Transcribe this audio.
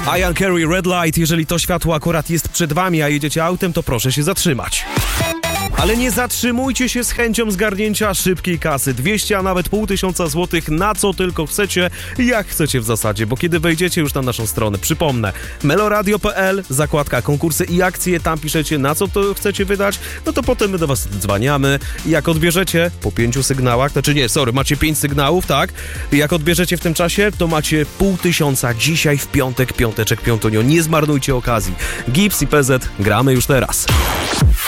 Ian Carey, Red Light. Jeżeli to światło akurat jest przed wami, a jedziecie autem, to proszę się zatrzymać. Ale nie zatrzymujcie się z chęcią zgarnięcia szybkiej kasy. 200, a nawet 500 złotych, na co tylko chcecie, jak chcecie w zasadzie, bo kiedy wejdziecie już na naszą stronę, przypomnę, meloradio.pl, zakładka konkursy i akcje, tam piszecie, na co to chcecie wydać, no to potem my do was dzwaniamy i jak odbierzecie po 5 sygnałach, macie 5 sygnałów, tak? I jak odbierzecie w tym czasie, to macie 500 dzisiaj w piątek, piąteczek, piątunio. Nie zmarnujcie okazji. Gips i PZ, gramy już teraz.